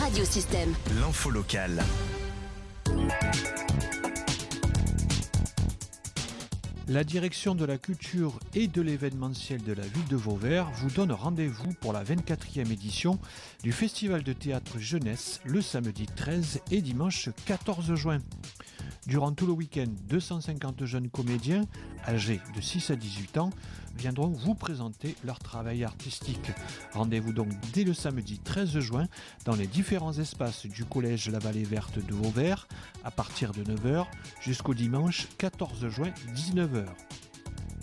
Radiosystème. L'info locale. La direction de la culture et de l'événementiel de la ville de Vauvert vous donne rendez-vous pour la 24e édition du Festival de théâtre jeunesse le samedi 13 et dimanche 14 juin. Durant tout le week-end, 250 jeunes comédiens, âgés de 6 à 18 ans, viendront vous présenter leur travail artistique. Rendez-vous donc dès le samedi 13 juin dans les différents espaces du collège La Vallée Verte de Vauvert à partir de 9h jusqu'au dimanche 14 juin 19h.